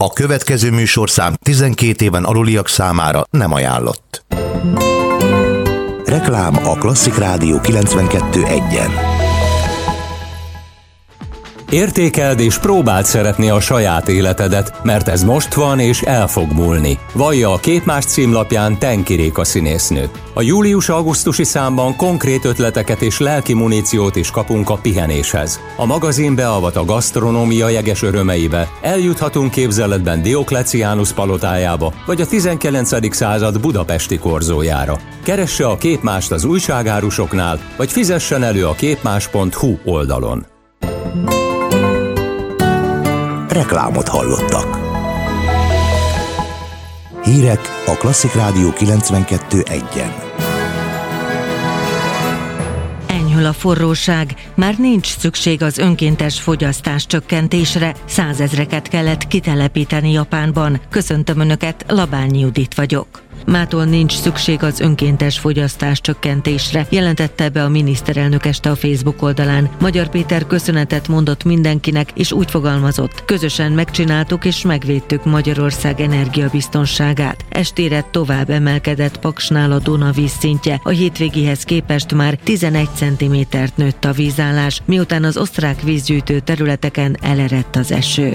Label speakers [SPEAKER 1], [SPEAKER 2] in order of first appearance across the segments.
[SPEAKER 1] A következő műsorszám 12 éven aluliak számára nem ajánlott. Reklám a Klasszik Rádió 92.1-en.
[SPEAKER 2] Értékeld és próbáld szeretni a saját életedet, mert ez most van és el fog múlni. Vallja a Képmás címlapján Tenki Réka színésznő. A július-augusztusi számban konkrét ötleteket és lelki muníciót is kapunk a pihenéshez. A magazin beavat a gasztronómia jeges örömeibe, eljuthatunk képzeletben Diokleciánus palotájába, vagy a 19. század budapesti korzójára. Keresse a Képmást az újságárusoknál, vagy fizessen elő a képmás.hu oldalon.
[SPEAKER 1] Reklámot hallottak. Hírek a Klasszik Rádió 92.1-en.
[SPEAKER 3] Enyhül a forróság, már nincs szükség az önkéntes fogyasztás csökkentésre, 100 000-eket kellett kitelepíteni Japánban. Köszöntöm Önöket, Labányi Judit vagyok. Mától nincs szükség az önkéntes fogyasztás csökkentésre, jelentette be a miniszterelnök este a Facebook oldalán. Magyar Péter köszönetet mondott mindenkinek, és úgy fogalmazott: közösen megcsináltuk és megvédtük Magyarország energiabiztonságát. Estére tovább emelkedett Paksnál a Duna vízszintje, a hétvégihez képest már 11 cm-t nőtt a vízállás, miután az osztrák vízgyűjtő területeken elerett az eső.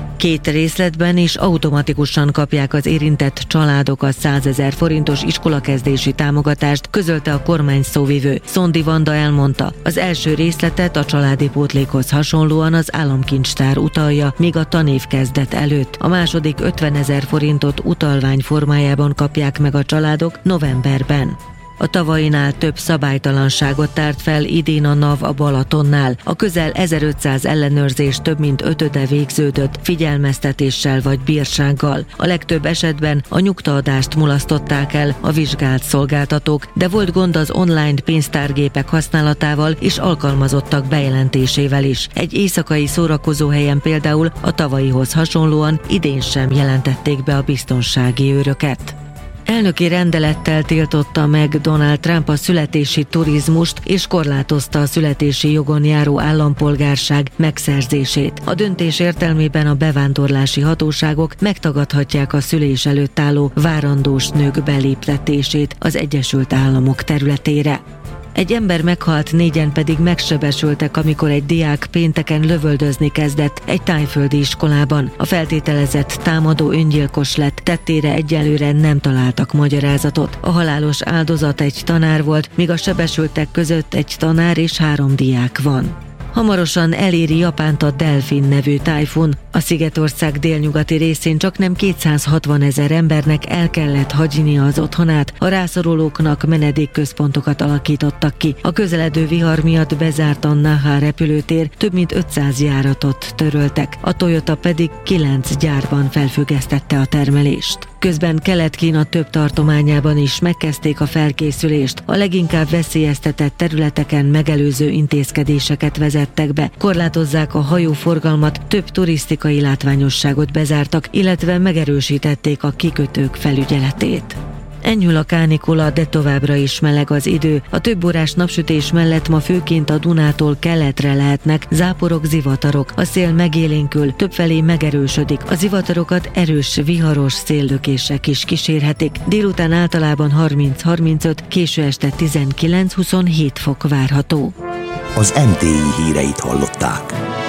[SPEAKER 3] 2 részletben és automatikusan kapják az érintett családok a 100 000 forintos iskolakezdési támogatást, közölte a kormány szóvivő. Szondi Vanda elmondta, az első részletet a családi pótlékhoz hasonlóan az államkincstár utalja, míg a tanév kezdet előtt. A második 50 000 forintot utalvány formájában kapják meg a családok novemberben. A tavainál több szabálytalanságot tárt fel idén a NAV a Balatonnál. A közel 1500 ellenőrzés több mint 5/5 végződött figyelmeztetéssel vagy bírsággal. A legtöbb esetben a nyugtaadást mulasztották el a vizsgált szolgáltatók, de volt gond az online pénztárgépek használatával és alkalmazottak bejelentésével is. Egy éjszakai szórakozóhelyen például a tavalyihoz hasonlóan idén sem jelentették be a biztonsági őröket. Elnöki rendelettel tiltotta meg Donald Trump a születési turizmust és korlátozta a születési jogon járó állampolgárság megszerzését. A döntés értelmében a bevándorlási hatóságok megtagadhatják a szülés előtt álló várandós nők beléptetését az Egyesült Államok területére. Egy ember meghalt, 4-en pedig megsebesültek, amikor egy diák pénteken lövöldözni kezdett egy tájföldi iskolában. A feltételezett támadó öngyilkos lett, tettére egyelőre nem találtak magyarázatot. A halálos áldozat egy tanár volt, míg a sebesültek között egy tanár és 3 diák van. Hamarosan eléri Japánt a Delfin nevű tájfun. A szigetország délnyugati részén csaknem 260 000 embernek el kellett hagynia az otthonát, a rászorulóknak menedékközpontokat alakítottak ki. A közeledő vihar miatt bezárt a Naha repülőtér, több mint 500 járatot töröltek, a Toyota pedig 9 gyárban felfüggesztette a termelést. Közben Kelet-Kína több tartományában is megkezdték a felkészülést. A leginkább veszélyeztetett területeken megelőző intézkedéseket vezettek be. Korlátozzák a hajóforgalmat, több turisztikai látványosságot bezártak, illetve megerősítették a kikötők felügyeletét. Enyhül a kánikula, de továbbra is meleg az idő. A többórás napsütés mellett ma főként a Dunától keletre lehetnek záporok, zivatarok. A szél megélénkül, többfelé megerősödik. A zivatarokat erős, viharos széllökések is kísérhetik. Délután általában 30-35, késő este 19-27 fok várható.
[SPEAKER 1] Az MTI híreit hallották.